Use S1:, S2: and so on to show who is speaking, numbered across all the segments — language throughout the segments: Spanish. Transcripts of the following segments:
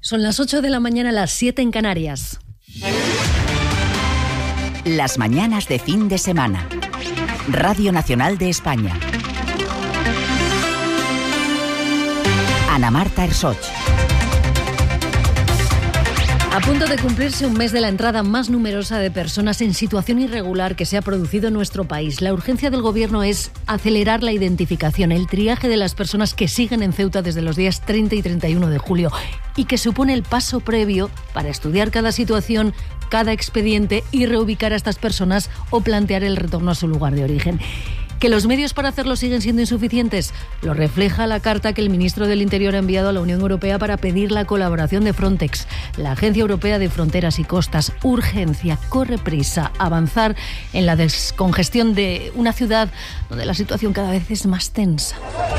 S1: Son las 8 de la mañana, las 7 en Canarias.
S2: Las mañanas de fin de semana. Radio Nacional de España. Ana Marta Ersoch.
S1: A punto de cumplirse un mes de la entrada más numerosa de personas en situación irregular que se ha producido en nuestro país. La urgencia del Gobierno es acelerar la identificación, el triaje de las personas que siguen en Ceuta desde los días 30 y 31 de julio y que supone el paso previo para estudiar cada situación, cada expediente y reubicar a estas personas o plantear el retorno a su lugar de origen. ¿Que los medios para hacerlo siguen siendo insuficientes? Lo refleja la carta que el ministro del Interior ha enviado a la Unión Europea para pedir la colaboración de Frontex, la Agencia Europea de Fronteras y Costas. Urgencia, corre prisa, avanzar en la descongestión de una ciudad donde la situación cada vez es más tensa.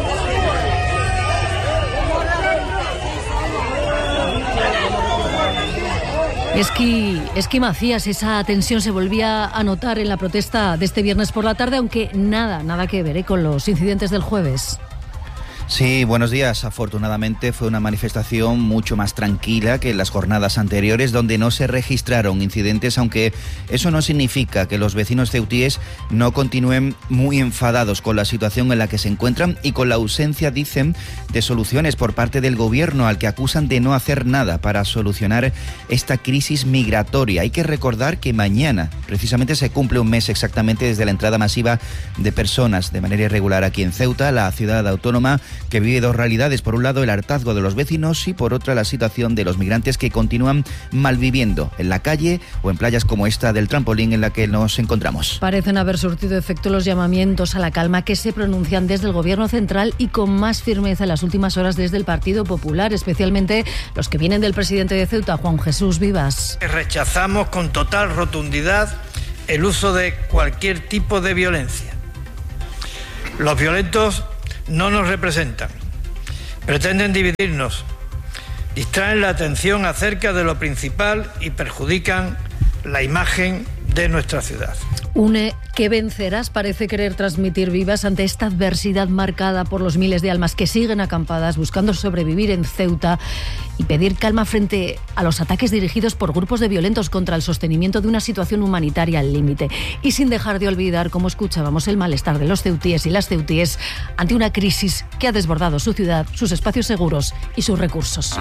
S1: Esqui Macías, esa tensión se volvía a notar en la protesta de este viernes por la tarde, aunque nada que ver con los incidentes del jueves.
S3: Sí, buenos días. Afortunadamente fue una manifestación mucho más tranquila que en las jornadas anteriores, donde no se registraron incidentes, aunque eso no significa que los vecinos ceutíes no continúen muy enfadados con la situación en la que se encuentran y con la ausencia, dicen, de soluciones por parte del Gobierno, al que acusan de no hacer nada para solucionar esta crisis migratoria. Hay que recordar que mañana precisamente se cumple un mes exactamente desde la entrada masiva de personas de manera irregular aquí en Ceuta, la ciudad autónoma que vive dos realidades: por un lado el hartazgo de los vecinos y por otra la situación de los migrantes que continúan malviviendo en la calle o en playas como esta del Trampolín en la que nos encontramos.
S1: Parecen haber surtido efecto los llamamientos a la calma que se pronuncian desde el Gobierno central y con más firmeza en las últimas horas desde el Partido Popular, especialmente los que vienen del presidente de Ceuta, Juan Jesús Vivas.
S4: Rechazamos con total rotundidad el uso de cualquier tipo de violencia. Los violentos no nos representan, pretenden dividirnos, distraen la atención acerca de lo principal y perjudican la imagen de nuestra ciudad.
S1: Une que vencerás parece querer transmitir Vivas ante esta adversidad marcada por los miles de almas que siguen acampadas buscando sobrevivir en Ceuta y pedir calma frente a los ataques dirigidos por grupos de violentos contra el sostenimiento de una situación humanitaria al límite. Y sin dejar de olvidar, como escuchábamos, el malestar de los ceutíes y las ceutíes ante una crisis que ha desbordado su ciudad, sus espacios seguros y sus recursos.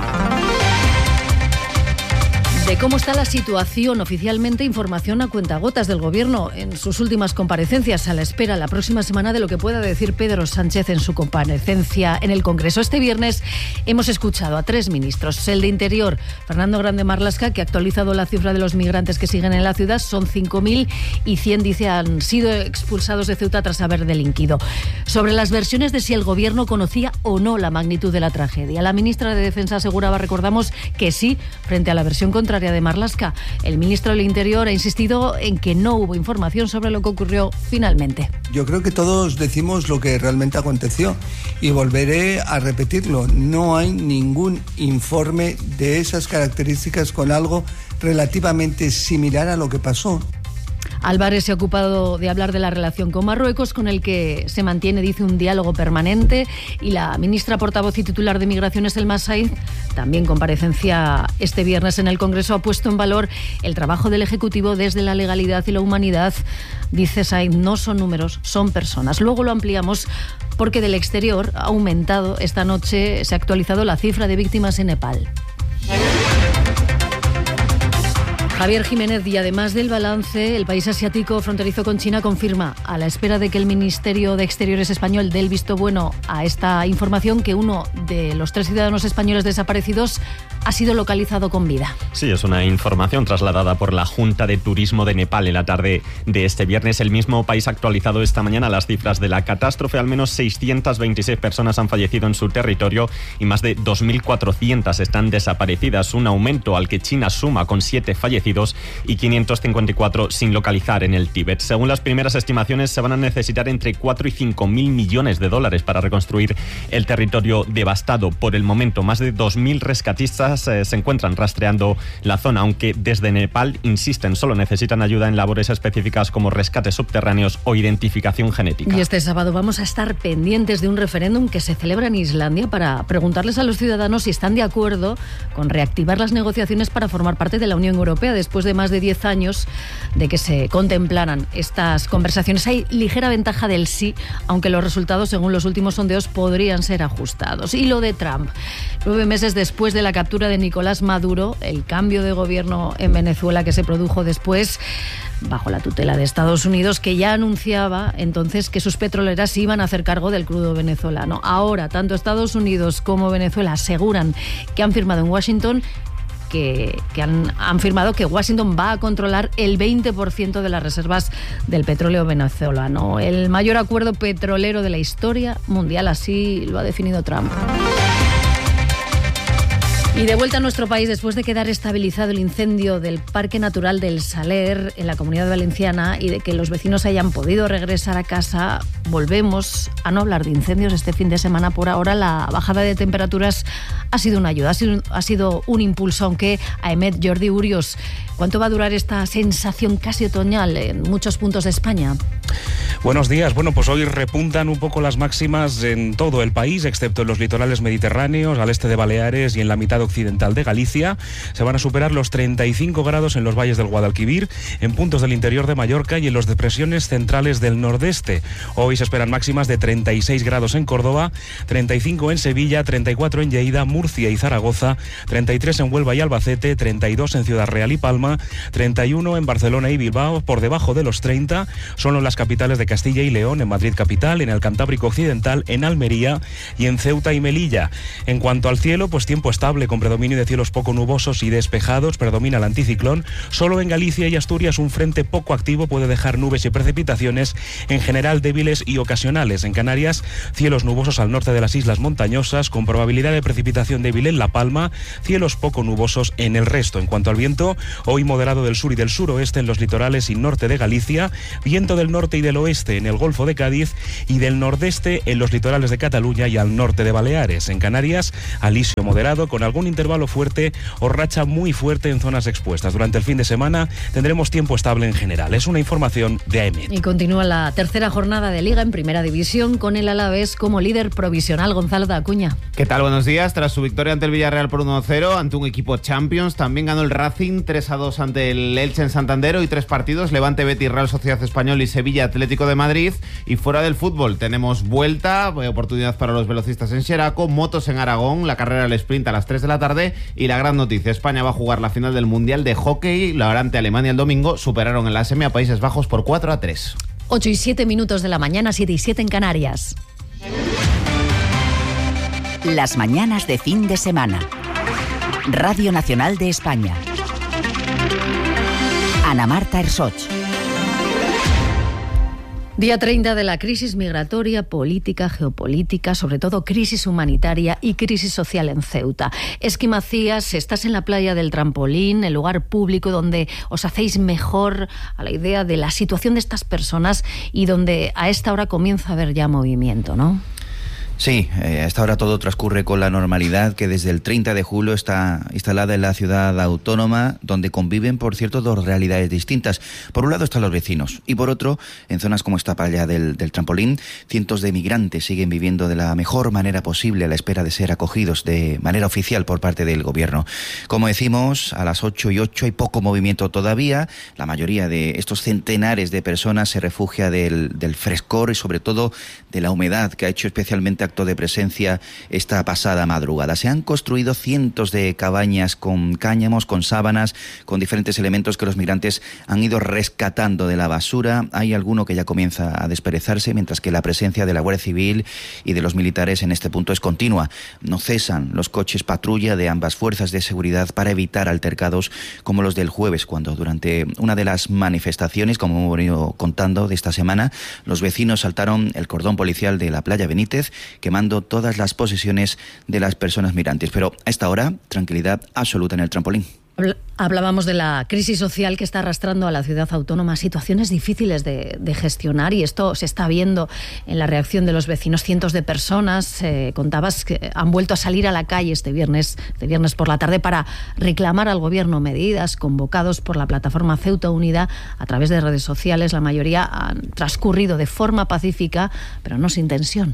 S1: De cómo está la situación, oficialmente información a cuentagotas del Gobierno en sus últimas comparecencias, a la espera la próxima semana de lo que pueda decir Pedro Sánchez en su comparecencia en el Congreso. Este viernes hemos escuchado a 3 ministros. El de Interior, Fernando Grande Marlaska, que ha actualizado la cifra de los migrantes que siguen en la ciudad, son 5.000 y 100, dice, han sido expulsados de Ceuta tras haber delinquido. Sobre las versiones de si el Gobierno conocía o no la magnitud de la tragedia, la ministra de Defensa aseguraba, recordamos, que sí, frente a la versión contraria de Marlaska. El ministro del Interior ha insistido en que no hubo información sobre lo que ocurrió finalmente.
S5: Yo creo que todos decimos lo que realmente aconteció y volveré a repetirlo. No hay ningún informe de esas características con algo relativamente similar a lo que pasó.
S1: Álvarez se ha ocupado de hablar de la relación con Marruecos, con el que se mantiene, dice, un diálogo permanente, y la ministra portavoz y titular de Migraciones, Elma Sainz, también comparecencia este viernes en el Congreso, ha puesto en valor el trabajo del Ejecutivo desde la legalidad y la humanidad. Dice Sainz, no son números, son personas. Luego lo ampliamos porque del exterior ha aumentado esta noche, se ha actualizado la cifra de víctimas en Nepal. Javier Jiménez, y además del balance, el país asiático fronterizo con China confirma, a la espera de que el Ministerio de Exteriores español dé el visto bueno a esta información, que uno de los 3 ciudadanos españoles desaparecidos ha sido localizado con vida.
S6: Sí, es una información trasladada por la Junta de Turismo de Nepal en la tarde de este viernes. El mismo país ha actualizado esta mañana las cifras de la catástrofe. Al menos 626 personas han fallecido en su territorio y más de 2.400 están desaparecidas. Un aumento al que China suma con 7 fallecidos fallecidos y 554 sin localizar en el Tíbet. Según las primeras estimaciones, se van a necesitar entre 4 y 5 mil millones de dólares para reconstruir el territorio devastado. Por el momento, más de 2.000 rescatistas se encuentran rastreando la zona, aunque desde Nepal insisten, solo necesitan ayuda en labores específicas como rescates subterráneos o identificación genética.
S1: Y este sábado vamos a estar pendientes de un referéndum que se celebra en Islandia para preguntarles a los ciudadanos si están de acuerdo con reactivar las negociaciones para formar parte de la Unión Europea después de más de 10 años de que se contemplaran estas conversaciones. Hay ligera ventaja del sí, aunque los resultados, según los últimos sondeos, podrían ser ajustados. Y lo de Trump. 9 meses después de la captura de Nicolás Maduro, el cambio de gobierno en Venezuela que se produjo después, bajo la tutela de Estados Unidos, que ya anunciaba entonces que sus petroleras iban a hacer cargo del crudo venezolano. Ahora, tanto Estados Unidos como Venezuela aseguran que han firmado en Washington que han firmado que Washington va a controlar el 20% de las reservas del petróleo venezolano. El mayor acuerdo petrolero de la historia mundial, así lo ha definido Trump. Y de vuelta a nuestro país, después de quedar estabilizado el incendio del Parque Natural del Saler en la Comunidad Valenciana y de que los vecinos hayan podido regresar a casa, volvemos a no hablar de incendios este fin de semana. Por ahora la bajada de temperaturas ha sido una ayuda, ha sido un impulso, aunque Aemet, Jordi Urios, ¿cuánto va a durar esta sensación casi otoñal en muchos puntos de España?
S7: Buenos días. Bueno, pues hoy repuntan un poco las máximas en todo el país, excepto en los litorales mediterráneos, al este de Baleares y en la mitad occidental de Galicia. Se van a superar los 35 grados en los valles del Guadalquivir, en puntos del interior de Mallorca y en las depresiones centrales del nordeste. Hoy se esperan máximas de 36 grados en Córdoba, 35 en Sevilla, 34 en Lleida, Murcia y Zaragoza, 33 en Huelva y Albacete, 32 en Ciudad Real y Palma, 31 en Barcelona y Bilbao. Por debajo de los 30 son las capitales de Castilla y León, en Madrid capital, en el Cantábrico Occidental, en Almería y en Ceuta y Melilla. En cuanto al cielo, pues tiempo estable con predominio de cielos poco nubosos y despejados, predomina el anticiclón. Solo en Galicia y Asturias un frente poco activo puede dejar nubes y precipitaciones, en general débiles y ocasionales. En Canarias, cielos nubosos al norte de las islas montañosas, con probabilidad de precipitación débil en La Palma, cielos poco nubosos en el resto. En cuanto al viento, hoy moderado del sur y del suroeste en los litorales y norte de Galicia, viento del norte y del oeste en el Golfo de Cádiz y del nordeste en los litorales de Cataluña y al norte de Baleares. En Canarias, alisio moderado con algún intervalo fuerte o racha muy fuerte en zonas expuestas. Durante el fin de semana tendremos tiempo estable en general. Es una información de Aemet.
S1: Y continúa la tercera jornada de Liga en Primera División con el Alavés como líder provisional. Gonzalo de Acuña.
S8: ¿Qué tal? Buenos días. Tras su victoria ante el Villarreal por 1-0, ante un equipo Champions, también ganó el Racing 3-2 ante el Elche en Santander. Hoy 3 partidos: Levante, Betis, Real Sociedad Español y Sevilla Atlético de Madrid. Y fuera del fútbol tenemos vuelta, oportunidad para los velocistas en Xeraco, motos en Aragón, la carrera del sprint a las 3 de la tarde y la gran noticia: España va a jugar la final del Mundial de Hockey, lo hará ante Alemania el domingo. Superaron en la semi a Países Bajos por 4-3.
S1: 8:07 de la mañana, 7:07 en Canarias.
S2: Las mañanas de fin de semana. Radio Nacional de España. Ana Marta Ersoch.
S1: Día 30 de la crisis migratoria, política, geopolítica, sobre todo crisis humanitaria y crisis social en Ceuta. Esqui Macías, estás en la playa del Trampolín, el lugar público donde os hacéis mejor a la idea de la situación de estas personas y donde a esta hora comienza a haber ya movimiento, ¿no?
S3: Sí, a esta hora todo transcurre con la normalidad que desde el 30 de julio está instalada en la ciudad autónoma, donde conviven, por cierto, dos realidades distintas. Por un lado están los vecinos y por otro, en zonas como esta playa del Trampolín, cientos de migrantes siguen viviendo de la mejor manera posible a la espera de ser acogidos de manera oficial por parte del gobierno. Como decimos, a las 8:08 hay poco movimiento todavía. La mayoría de estos centenares de personas se refugia del frescor y sobre todo de la humedad que ha hecho especialmente acto de presencia esta pasada madrugada. Se han construido cientos de cabañas con cáñamos, con sábanas, con diferentes elementos que los migrantes han ido rescatando de la basura. Hay alguno que ya comienza a desperezarse, mientras que la presencia de la Guardia Civil y de los militares en este punto es continua. No cesan los coches patrulla de ambas fuerzas de seguridad para evitar altercados como los del jueves, cuando durante una de las manifestaciones, como hemos venido contando de esta semana, los vecinos saltaron el cordón policial de la playa Benítez, quemando todas las posesiones de las personas migrantes. Pero a esta hora, tranquilidad absoluta en el Trampolín.
S1: Hablábamos de la crisis social que está arrastrando a la ciudad autónoma, situaciones difíciles de gestionar, y esto se está viendo en la reacción de los vecinos. Cientos de personas, contabas, que han vuelto a salir a la calle este viernes por la tarde para reclamar al gobierno medidas, convocados por la plataforma Ceuta Unida a través de redes sociales. La mayoría han transcurrido de forma pacífica, pero no sin tensión.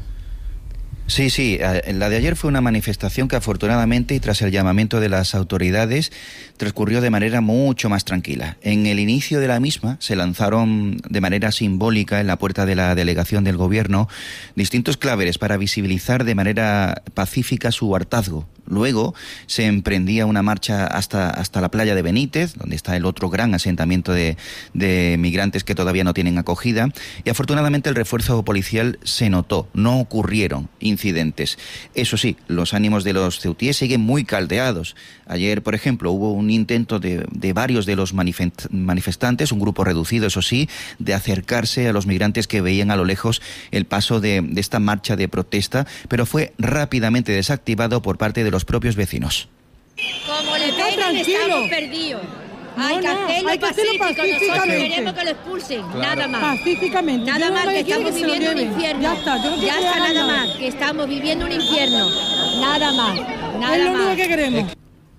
S3: Sí, la de ayer fue una manifestación que afortunadamente, y tras el llamamiento de las autoridades, transcurrió de manera mucho más tranquila. En el inicio de la misma se lanzaron de manera simbólica en la puerta de la delegación del gobierno distintos claveres para visibilizar de manera pacífica su hartazgo. Luego se emprendía una marcha hasta la playa de Benítez, donde está el otro gran asentamiento de migrantes que todavía no tienen acogida, y afortunadamente el refuerzo policial se notó, no ocurrieron incidentes. Eso sí, los ánimos de los ceutíes siguen muy caldeados. Ayer, por ejemplo, hubo un intento de varios de los manifestantes, un grupo reducido, eso sí, de acercarse a los migrantes que veían a lo lejos el paso de esta marcha de protesta, pero fue rápidamente desactivado por parte de los propios vecinos.
S9: Como le peguen, estamos perdidos. Hay que hacerlo pacíficamente. Nosotros queremos que lo expulsen, claro. Nada más.
S10: Pacíficamente.
S9: Nada más, que estamos viviendo un infierno. Ya está, nada más. Que estamos viviendo un infierno. Nada más.
S10: Es lo único que queremos.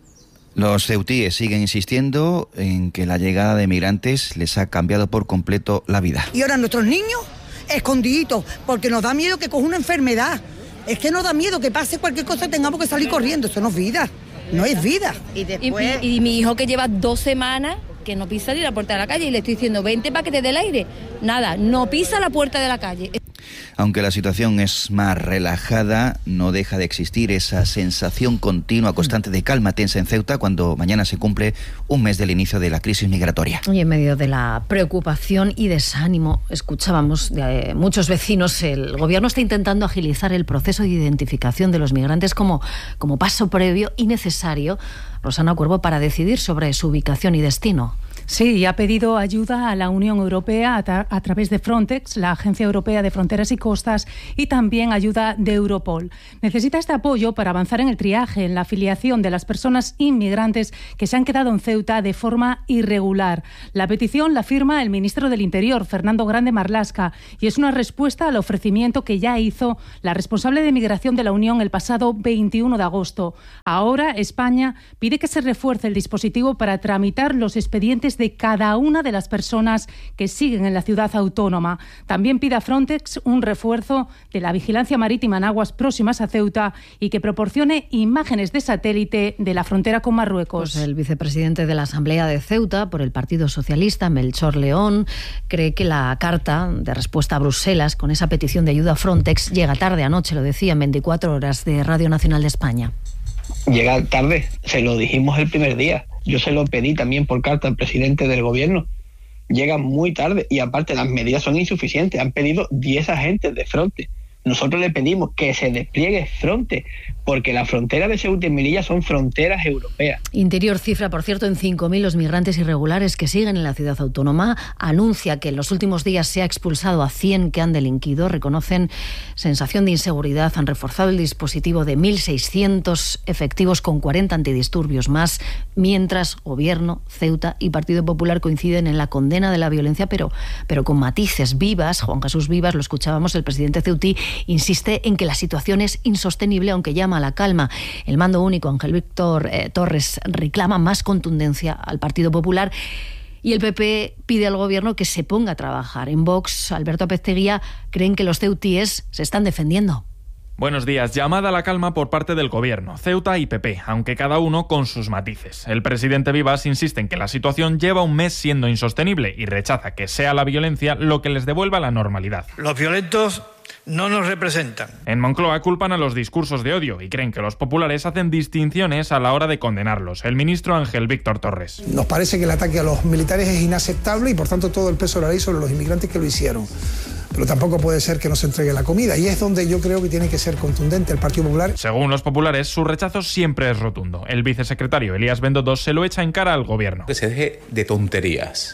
S3: Los ceutíes siguen insistiendo en que la llegada de migrantes les ha cambiado por completo la vida.
S11: Y ahora nuestros niños escondiditos, porque nos da miedo que coja una enfermedad. Es que nos da miedo que pase cualquier cosa y tengamos que salir corriendo. Eso no es vida. No es vida.
S9: Y después... y mi hijo, que lleva 2 semanas que no pisa ni la puerta de la calle, y le estoy diciendo, vente para que te dé el aire. Nada, no pisa la puerta de la calle.
S3: Aunque la situación es más relajada, no deja de existir esa sensación continua, constante de calma tensa en Ceuta cuando mañana se cumple un mes del inicio de la crisis migratoria.
S1: Y en medio de la preocupación y desánimo, escuchábamos de muchos vecinos, el gobierno está intentando agilizar el proceso de identificación de los migrantes como paso previo y necesario, Rosana Cuervo, para decidir sobre su ubicación y destino.
S12: Sí, y ha pedido ayuda a la Unión Europea a través de Frontex, la Agencia Europea de Fronteras y Costas, y también ayuda de Europol. Necesita este apoyo para avanzar en el triaje, en la afiliación de las personas inmigrantes que se han quedado en Ceuta de forma irregular. La petición la firma el ministro del Interior, Fernando Grande Marlaska, y es una respuesta al ofrecimiento que ya hizo la responsable de Migración de la Unión el pasado 21 de agosto. Ahora España pide que se refuerce el dispositivo para tramitar los expedientes de cada una de las personas que siguen en la ciudad autónoma. También pide a Frontex un refuerzo de la vigilancia marítima en aguas próximas a Ceuta y que proporcione imágenes de satélite de la frontera con Marruecos.
S1: Pues el vicepresidente de la Asamblea de Ceuta por el Partido Socialista, Melchor León, cree que la carta de respuesta a Bruselas con esa petición de ayuda a Frontex llega tarde. Anoche lo decía en 24 horas de Radio Nacional de España.
S13: Llega tarde, se lo dijimos el primer día. Yo se lo pedí también por carta al presidente del gobierno. Llega muy tarde y aparte las medidas son insuficientes. Han pedido 10 agentes de Frontex. Nosotros le pedimos que se despliegue Frontex, porque la frontera de Ceuta y Melilla son fronteras europeas.
S1: Interior cifra, por cierto, en 5.000 los migrantes irregulares que siguen en la ciudad autónoma. Anuncia que en los últimos días se ha expulsado a 100 que han delinquido. Reconocen sensación de inseguridad. Han reforzado el dispositivo de 1.600 efectivos con 40 antidisturbios más, mientras Gobierno, Ceuta y Partido Popular coinciden en la condena de la violencia, pero con matices. Vivas, Juan Jesús Vivas, lo escuchábamos, el presidente ceutí, insiste en que la situación es insostenible, aunque llama a la calma. El mando único, Ángel Víctor Torres, reclama más contundencia al Partido Popular y el PP pide al Gobierno que se ponga a trabajar. En Vox, Alberto Apezteguía, creen que los ceutíes se están defendiendo.
S14: Buenos días. Llamada a la calma por parte del Gobierno, Ceuta y PP, aunque cada uno con sus matices. El presidente Vivas insiste en que la situación lleva un mes siendo insostenible y rechaza que sea la violencia lo que les devuelva la normalidad.
S4: Los violentos no nos representan.
S14: En Moncloa culpan a los discursos de odio y creen que los populares hacen distinciones a la hora de condenarlos. El ministro Ángel Víctor Torres.
S15: Nos parece que el ataque a los militares es inaceptable y por tanto todo el peso de la ley sobre los inmigrantes que lo hicieron. Pero tampoco puede ser que no se entregue la comida y es donde yo creo que tiene que ser contundente el Partido Popular.
S14: Según los populares, su rechazo siempre es rotundo. El vicesecretario Elías Bendodo se lo echa en cara al Gobierno.
S16: Que se deje de tonterías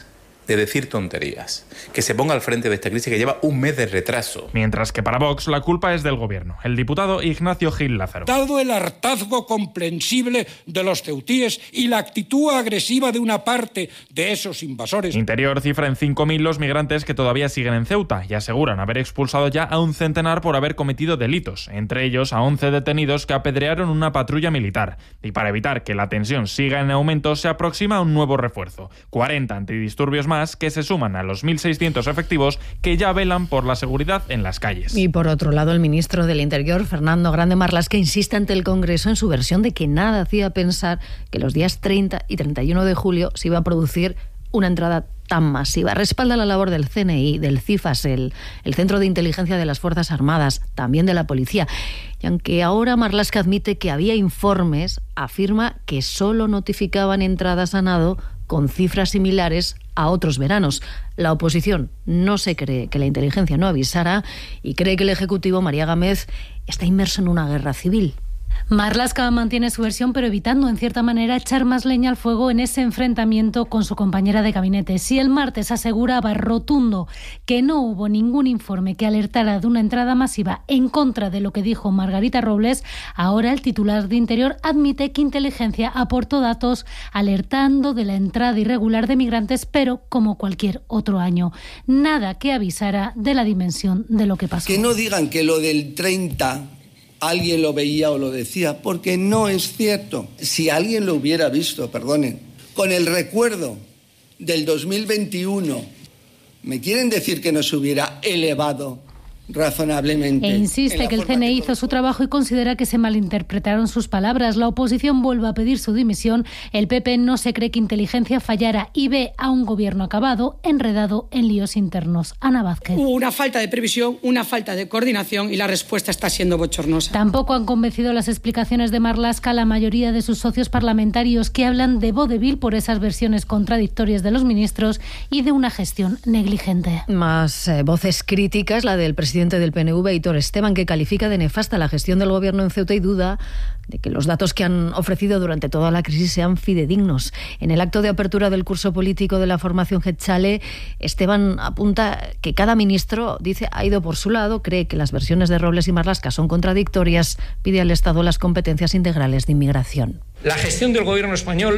S16: de decir tonterías, que se ponga al frente de esta crisis que lleva un mes de retraso.
S14: Mientras que para Vox la culpa es del gobierno. El diputado Ignacio Gil Lázaro.
S17: Dado el hartazgo comprensible de los ceutíes y la actitud agresiva de una parte de esos invasores.
S14: Interior cifra en 5.000 los migrantes que todavía siguen en Ceuta y aseguran haber expulsado ya a un centenar por haber cometido delitos, entre ellos a 11 detenidos que apedrearon una patrulla militar. Y para evitar que la tensión siga en aumento, se aproxima un nuevo refuerzo. 40 antidisturbios más que se suman a los 1.600 efectivos que ya velan por la seguridad en las calles.
S1: Y por otro lado, el ministro del Interior, Fernando Grande Marlaska, insiste ante el Congreso en su versión de que nada hacía pensar que los días 30 y 31 de julio se iba a producir una entrada tan masiva. Respalda la labor del CNI, del CIFAS, el Centro de Inteligencia de las Fuerzas Armadas, también de la Policía. Y aunque ahora Marlaska admite que había informes, afirma que solo notificaban entradas a nado con cifras similares a otros veranos. La oposición no se cree que la inteligencia no avisara y cree que el Ejecutivo, María Gámez, está inmerso en una guerra civil.
S12: Marlaska mantiene su versión, pero evitando en cierta manera echar más leña al fuego en ese enfrentamiento con su compañera de gabinete. Si el martes aseguraba rotundo que no hubo ningún informe que alertara de una entrada masiva en contra de lo que dijo Margarita Robles, ahora el titular de Interior admite que Inteligencia aportó datos alertando de la entrada irregular de migrantes, pero como cualquier otro año. Nada que avisara de la dimensión de lo que pasó.
S5: Que no digan que lo del 30... alguien lo veía o lo decía, porque no es cierto. Si alguien lo hubiera visto, perdonen, con el recuerdo del 2021, ¿me quieren decir que no se hubiera elevado razonablemente?
S12: E insiste que el CNI hizo su trabajo y considera que se malinterpretaron sus palabras. La oposición vuelve a pedir su dimisión. El PP no se cree que Inteligencia fallara y ve a un gobierno acabado, enredado en líos internos. Ana Vázquez.
S10: Hubo una falta de previsión, una falta de coordinación y la respuesta está siendo bochornosa.
S12: Tampoco han convencido las explicaciones de Marlaska a la mayoría de sus socios parlamentarios, que hablan de vodevil por esas versiones contradictorias de los ministros y de una gestión negligente.
S1: Más voces críticas, la del presidente del PNV, Aitor Esteban, que califica de nefasta la gestión del gobierno en Ceuta y duda de que los datos que han ofrecido durante toda la crisis sean fidedignos. En el acto de apertura del curso político de la formación Getxale, Esteban apunta que cada ministro, dice, ha ido por su lado, cree que las versiones de Robles y Marlaska son contradictorias, pide al Estado las competencias integrales de inmigración.
S18: La gestión del gobierno español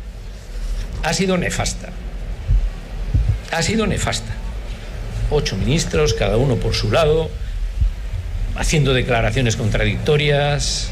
S18: ha sido nefasta. Ha sido nefasta. 8 ministros, cada uno por su lado, haciendo declaraciones contradictorias,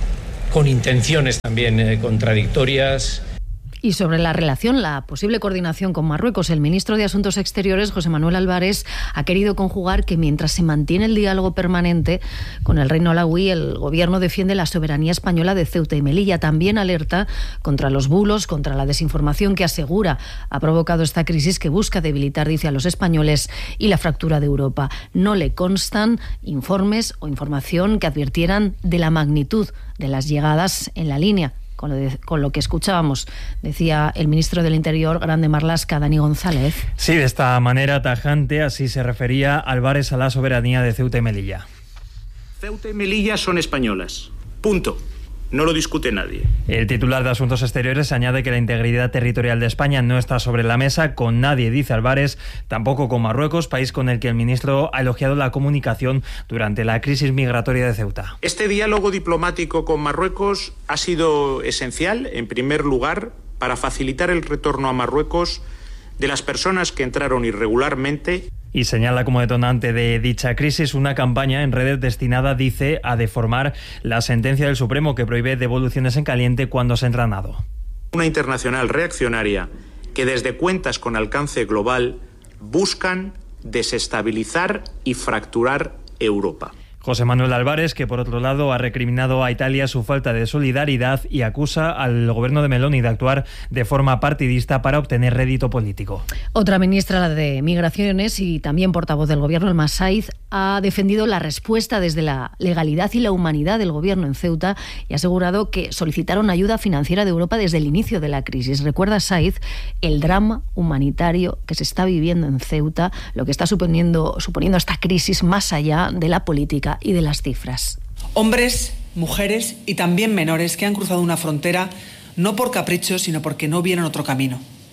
S18: con intenciones también contradictorias.
S1: Y sobre la relación, la posible coordinación con Marruecos, el ministro de Asuntos Exteriores, José Manuel Álvarez, ha querido conjugar que mientras se mantiene el diálogo permanente con el Reino Alauí, el gobierno defiende la soberanía española de Ceuta y Melilla. También alerta contra los bulos, contra la desinformación que asegura ha provocado esta crisis que busca debilitar, dice, a los españoles y la fractura de Europa. No le constan informes o información que advirtieran de la magnitud de las llegadas en la línea. Con lo que escuchábamos, decía el ministro del Interior, Grande Marlaska, Dani González.
S19: Sí, de esta manera tajante, así se refería Álvarez a la soberanía de Ceuta y Melilla.
S20: Ceuta y Melilla son españolas. Punto. No lo discute nadie.
S19: El titular de Asuntos Exteriores añade que la integridad territorial de España no está sobre la mesa con nadie, dice Álvarez, tampoco con Marruecos, país con el que el ministro ha elogiado la comunicación durante la crisis migratoria de Ceuta.
S20: Este diálogo diplomático con Marruecos ha sido esencial, en primer lugar, para facilitar el retorno a Marruecos de las personas que entraron irregularmente.
S19: Y señala como detonante de dicha crisis una campaña en redes destinada, dice, a deformar la sentencia del Supremo que prohíbe devoluciones en caliente cuando se entra a nado.
S20: Una internacional reaccionaria que desde cuentas con alcance global buscan desestabilizar y fracturar Europa.
S19: José Manuel Álvarez, que por otro lado ha recriminado a Italia su falta de solidaridad y acusa al gobierno de Meloni de actuar de forma partidista para obtener rédito político.
S1: Otra ministra, la de Migraciones y también portavoz del gobierno, Elma Saiz, ha defendido la respuesta desde la legalidad y la humanidad del gobierno en Ceuta y ha asegurado que solicitaron ayuda financiera de Europa desde el inicio de la crisis. Recuerda Saiz el drama humanitario que se está viviendo en Ceuta, lo que está suponiendo esta crisis más allá de la política y de las cifras.
S10: Hombres, mujeres y también menores que han cruzado una frontera no por capricho, sino porque no vieron otro camino.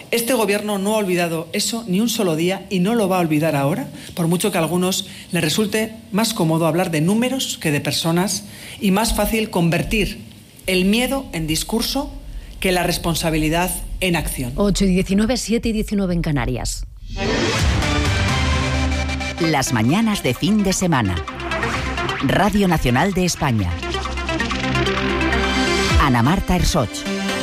S21: Este gobierno no ha olvidado eso ni un solo día y no lo va a olvidar ahora, por mucho que a algunos les resulte más cómodo hablar de números que de personas y más fácil convertir el miedo en discurso que la responsabilidad en acción.
S1: 8:19, 7:19 en Canarias.
S2: Las mañanas de fin de semana. Radio Nacional de España. Ana Marta Ersoch.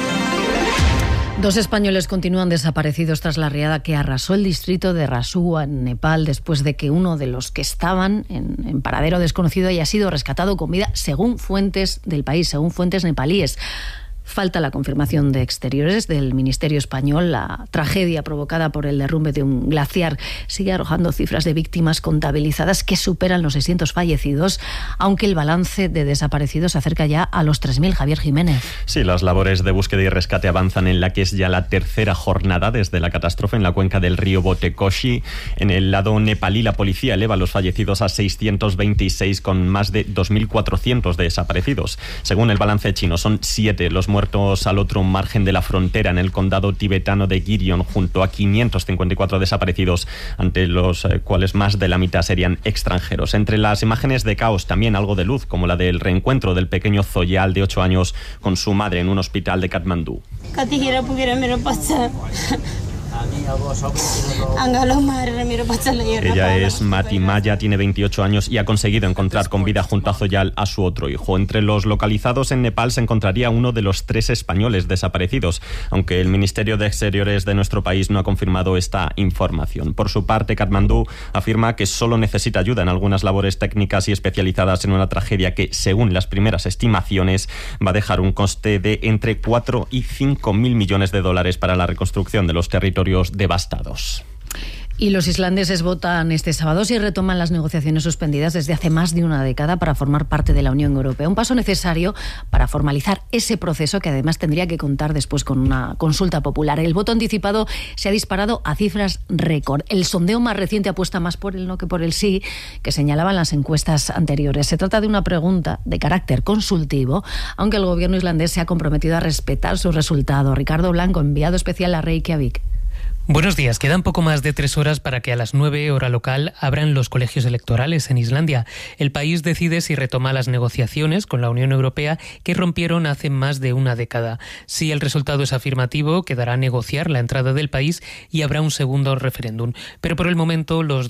S1: 2 españoles continúan desaparecidos tras la riada que arrasó el distrito de Rasua, en Nepal, después de que uno de los que estaban en paradero desconocido haya sido rescatado con vida, según fuentes del país, según fuentes nepalíes. Falta la confirmación de exteriores del Ministerio Español. La tragedia provocada por el derrumbe de un glaciar sigue arrojando cifras de víctimas contabilizadas que superan los 600 fallecidos, aunque el balance de desaparecidos se acerca ya a los 3.000. Javier Jiménez.
S6: Sí, las labores de búsqueda y rescate avanzan en la que es ya la tercera jornada desde la catástrofe en la cuenca del río Botekoshi. En el lado nepalí, la policía eleva los fallecidos a 626, con más de 2.400 desaparecidos. Según el balance chino, son 7 los muertos al otro margen de la frontera, en el condado tibetano de Girion, junto a 554 desaparecidos, ante los cuales más de la mitad serían extranjeros. Entre las imágenes de caos, también algo de luz, como la del reencuentro del pequeño Zoyal de 8 años con su madre en un hospital de Katmandú. Ella es Mati Maya, tiene 28 años y ha conseguido encontrar con vida junto a Zoyal a su otro hijo. Entre los localizados en Nepal se encontraría uno de los 3 españoles desaparecidos, aunque el Ministerio de Exteriores de nuestro país no ha confirmado esta información. Por su parte, Katmandú afirma que solo necesita ayuda en algunas labores técnicas y especializadas en una tragedia que, según las primeras estimaciones, va a dejar un coste de entre 4 y 5.000 millones de dólares para la reconstrucción de los territorios devastados.
S1: Y los islandeses votan este sábado y retoman las negociaciones suspendidas desde hace más de una década para formar parte de la Unión Europea. Un paso necesario para formalizar ese proceso, que además tendría que contar después con una consulta popular. El voto anticipado se ha disparado a cifras récord. El sondeo más reciente apuesta más por el no que por el sí, que señalaban las encuestas anteriores. Se trata de una pregunta de carácter consultivo, aunque el gobierno islandés se ha comprometido a respetar su resultado. Ricardo Blanco, enviado especial a Reykjavik.
S22: Buenos días. Quedan poco más de 3 horas para que a las 9 hora local abran los colegios electorales en Islandia. El país decide si retoma las negociaciones con la Unión Europea que rompieron hace más de una década. Si el resultado es afirmativo, quedará negociar la entrada del país y habrá un segundo referéndum. Pero por el momento, los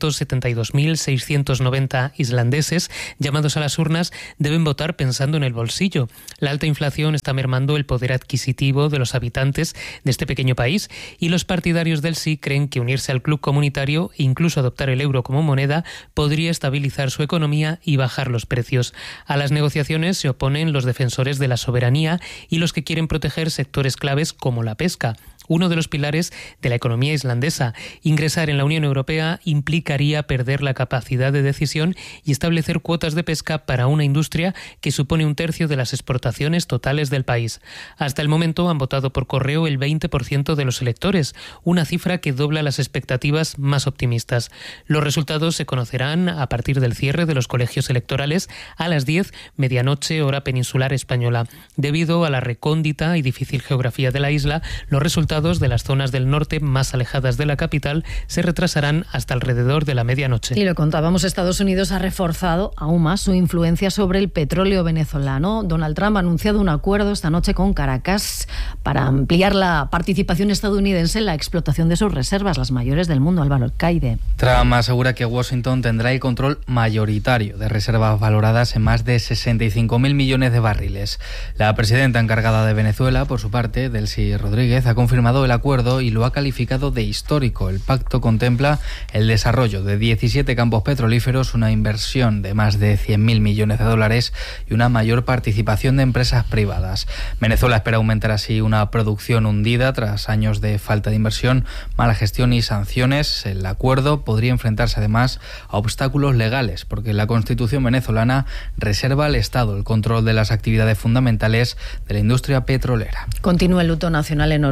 S22: 272.690 islandeses llamados a las urnas deben votar pensando en el bolsillo. La alta inflación está mermando el poder adquisitivo de los habitantes de este pequeño país y los partidarios del sí creen que unirse al club comunitario e incluso adoptar el euro como moneda podría estabilizar su economía y bajar los precios. A las negociaciones se oponen los defensores de la soberanía y los que quieren proteger sectores claves como la pesca, uno de los pilares de la economía islandesa. Ingresar en la Unión Europea implicaría perder la capacidad de decisión y establecer cuotas de pesca para una industria que supone 1/3 de las exportaciones totales del país. Hasta el momento han votado por correo el 20% de los electores, una cifra que dobla las expectativas más optimistas. Los resultados se conocerán a partir del cierre de los colegios electorales a las 10, medianoche, hora peninsular española. Debido a la recóndita y difícil geografía de la isla, los resultados de las zonas del norte más alejadas de la capital se retrasarán hasta alrededor de la medianoche.
S1: Y lo contábamos, Estados Unidos ha reforzado aún más su influencia sobre el petróleo venezolano. Donald Trump ha anunciado un acuerdo esta noche con Caracas para ampliar la participación estadounidense en la explotación de sus reservas, las mayores del mundo. Álvaro Caide.
S23: Trump asegura que Washington tendrá el control mayoritario de reservas valoradas en más de 65.000 millones de barriles. La presidenta encargada de Venezuela, por su parte, Delcy Rodríguez, ha confirmado el acuerdo y lo ha calificado de histórico. El pacto contempla el desarrollo de 17 campos petrolíferos, una inversión de más de 100.000 millones de dólares y una mayor participación de empresas privadas. Venezuela espera aumentar así una producción hundida tras años de falta de inversión, mala gestión y sanciones. El acuerdo podría enfrentarse además a obstáculos legales, porque la Constitución venezolana reserva al Estado el control de las actividades fundamentales de la industria petrolera.
S1: Continúa el luto nacional en Noruega tras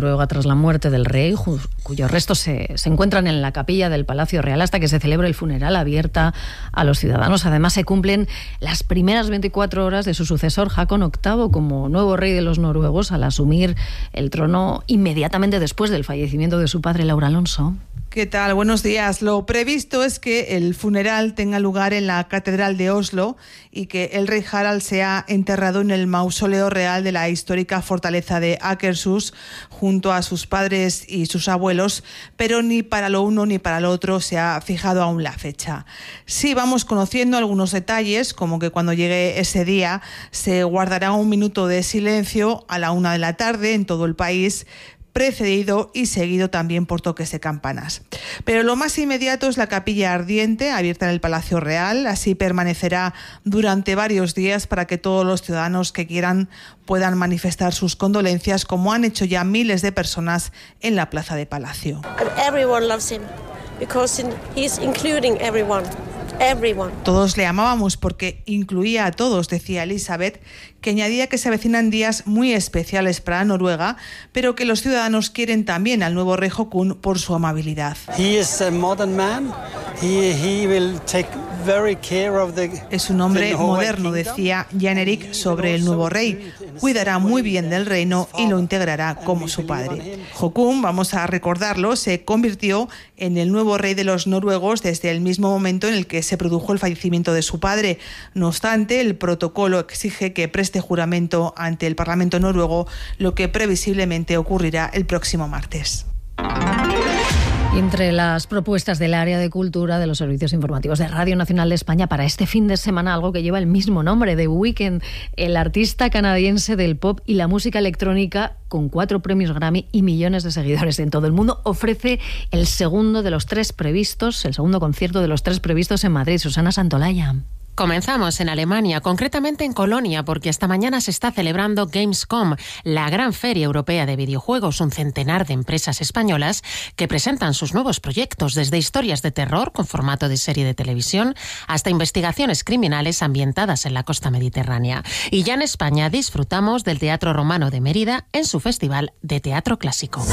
S1: tras la muerte del rey, cuyos restos se encuentran en la capilla del Palacio Real hasta que se celebre el funeral, abierta a los ciudadanos. Además, se cumplen las primeras 24 horas de su sucesor, Haakon VIII, como nuevo rey de los noruegos, al asumir el trono inmediatamente después del fallecimiento de su padre, Laura Alonso.
S7: ¿Qué tal? Buenos días. Lo previsto es que el funeral tenga lugar en la Catedral de Oslo y que el rey Harald sea enterrado en el mausoleo real de la histórica fortaleza de Akershus junto a sus padres y sus abuelos, pero ni para lo uno ni para lo otro se ha fijado aún la fecha. Sí vamos conociendo algunos detalles, como que cuando llegue ese día se guardará un minuto de silencio a la 1 de la tarde en todo el país, precedido y seguido también por toques de campanas. Pero lo más inmediato es la capilla ardiente, abierta en el Palacio Real. Así permanecerá durante varios días para que todos los ciudadanos que quieran puedan manifestar sus condolencias, como han hecho ya miles de personas en la plaza de Palacio.
S8: Everyone loves him because he's including everyone.
S7: Todos le amábamos porque incluía a todos, decía Elizabeth, que añadía que se avecinan días muy especiales para Noruega, pero que los ciudadanos quieren también al nuevo rey Haakon por su amabilidad. Es un hombre moderno, decía Jan Erik sobre el nuevo rey. Cuidará muy bien del reino y lo integrará como su padre. Haakon, vamos a recordarlo, se convirtió en el nuevo rey de los noruegos desde el mismo momento en el que se produjo el fallecimiento de su padre. No obstante, el protocolo exige que preste juramento ante el Parlamento noruego, lo que previsiblemente ocurrirá el próximo martes.
S1: Y entre las propuestas del área de cultura de los servicios informativos de Radio Nacional de España para este fin de semana, algo que lleva el mismo nombre, The Weeknd, el artista canadiense del pop y la música electrónica con 4 premios Grammy y millones de seguidores en todo el mundo, ofrece el segundo concierto de los 3 previstos en Madrid. Susana Santolaya.
S11: Comenzamos en Alemania, concretamente en Colonia, porque esta mañana se está celebrando Gamescom, la gran feria europea de videojuegos, un centenar de empresas españolas que presentan sus nuevos proyectos, desde historias de terror con formato de serie de televisión hasta investigaciones criminales ambientadas en la costa mediterránea. Y ya en España disfrutamos del Teatro Romano de Mérida en su Festival de Teatro Clásico.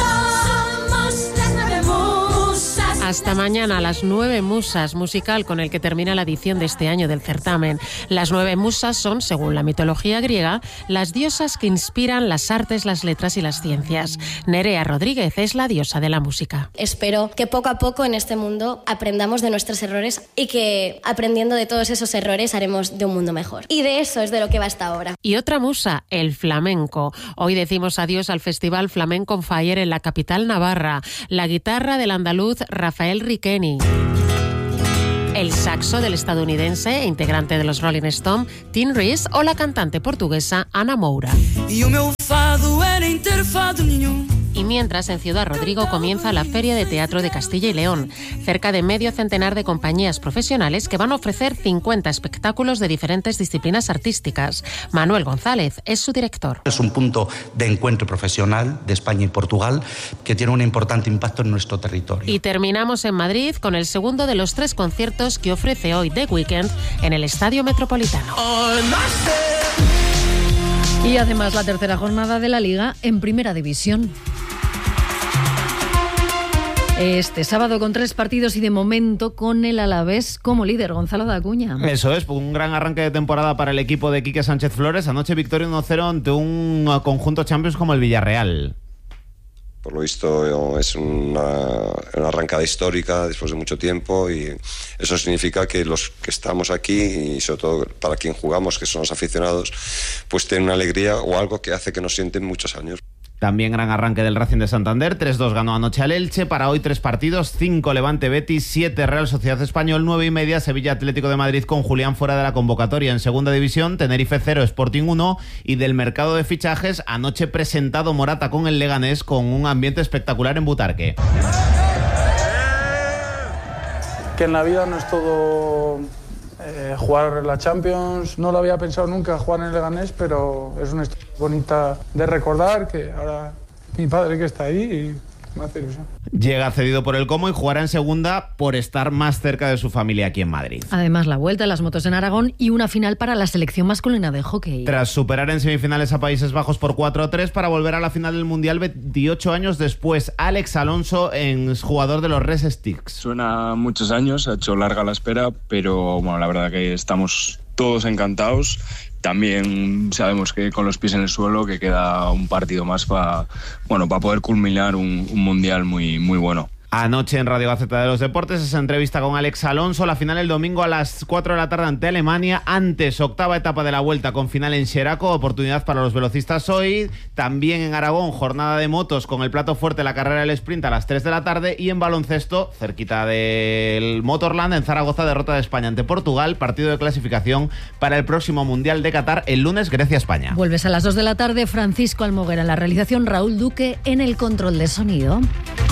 S11: Hasta mañana, las 9 musas, musical con el que termina la edición de este año del certamen. Las 9 musas son, según la mitología griega, las diosas que inspiran las artes, las letras y las ciencias. Nerea Rodríguez es la diosa de la música.
S24: Espero que poco a poco en este mundo aprendamos de nuestros errores y que aprendiendo de todos esos errores haremos de un mundo mejor. Y de eso es de lo que va esta obra.
S11: Y otra musa, el flamenco. Hoy decimos adiós al Festival Flamenco on Fire en la capital navarra. La guitarra del andaluz Rafael Riqueni, el saxo del estadounidense e integrante de los Rolling Stones Tim Rice o la cantante portuguesa Ana Moura. Y mientras, en Ciudad Rodrigo comienza la Feria de Teatro de Castilla y León. Cerca de medio centenar de compañías profesionales que van a ofrecer 50 espectáculos de diferentes disciplinas artísticas. Manuel González es su director.
S25: Es un punto de encuentro profesional de España y Portugal que tiene un importante impacto en nuestro territorio.
S11: Y terminamos en Madrid con el segundo de los 3 conciertos que ofrece hoy The Weeknd en el Estadio Metropolitano.
S1: Y además la tercera jornada de la Liga en Primera División. Este sábado con 3 partidos y de momento con el Alavés como líder, Gonzalo de Acuña.
S26: Eso es, un gran arranque de temporada para el equipo de Quique Sánchez Flores. Anoche victoria 1-0 ante un conjunto Champions como el Villarreal.
S27: Por lo visto es una arrancada histórica después de mucho tiempo y eso significa que los que estamos aquí y sobre todo para quien jugamos, que son los aficionados, pues tienen una alegría o algo que hace que nos sienten muchos años.
S26: También gran arranque del Racing de Santander, 3-2 ganó anoche al Elche. Para hoy 3 partidos, 5 Levante Betis, 7 Real Sociedad Español, 9:30 Sevilla Atlético de Madrid con Julián fuera de la convocatoria. En segunda división, Tenerife 0, Sporting 1. Y del mercado de fichajes, anoche presentado Morata con el Leganés con un ambiente espectacular en Butarque.
S28: Que en la vida no es todo jugar la Champions. No lo había pensado nunca jugar en el Leganés, pero es una historia bonita de recordar, que ahora mi padre que está ahí me hace ilusión.
S26: Llega cedido por el Como y jugará en segunda por estar más cerca de su familia aquí en Madrid.
S1: Además, la vuelta a las motos en Aragón y una final para la selección masculina de hockey.
S26: Tras superar en semifinales a Países Bajos por 4-3 para volver a la final del Mundial 28 años después, Alex Alonso, jugador de los Red Sticks.
S3: Suena muchos años, ha hecho larga la espera, pero bueno, la verdad que estamos todos encantados. También sabemos que con los pies en el suelo que queda un partido más para poder culminar un mundial muy, muy bueno.
S26: Anoche en Radio Gaceta de los Deportes, esa entrevista con Alex Alonso, la final el domingo a las 4 de la tarde ante Alemania. Antes, octava etapa de la Vuelta con final en Xeraco, oportunidad para los velocistas hoy. También en Aragón, jornada de motos con el plato fuerte, la carrera del sprint a las 3 de la tarde. Y en baloncesto, cerquita del Motorland, en Zaragoza, derrota de España ante Portugal, partido de clasificación para el próximo Mundial de Qatar el lunes, Grecia-España.
S1: Vuelves a las 2 de la tarde, Francisco Almoguera en la realización, Raúl Duque en el control de sonido.